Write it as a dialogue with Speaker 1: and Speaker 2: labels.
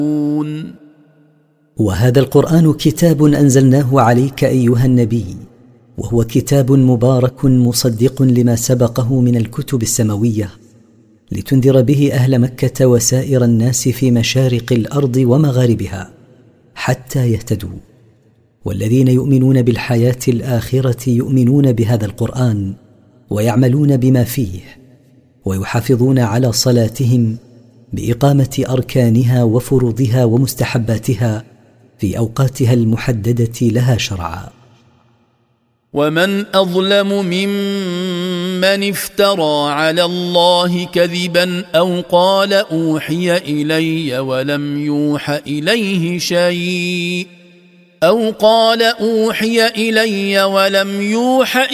Speaker 1: وهذا القرآن كتاب أنزلناه عليك أيها النبي، وهو كتاب مبارك مصدق لما سبقه من الكتب السماوية، لتنذر به أهل مكة وسائر الناس في مشارق الأرض ومغاربها حتى يهتدوا. والذين يؤمنون بالحياة الآخرة يؤمنون بهذا القرآن ويعملون بما فيه، ويحافظون على صلاتهم بإقامة أركانها وفروضها ومستحباتها في أوقاتها المحددة لها شرعا.
Speaker 2: ومن أظلم ممن افترى على الله كذبا أو قال أوحي إلي ولم يوح إليه شيء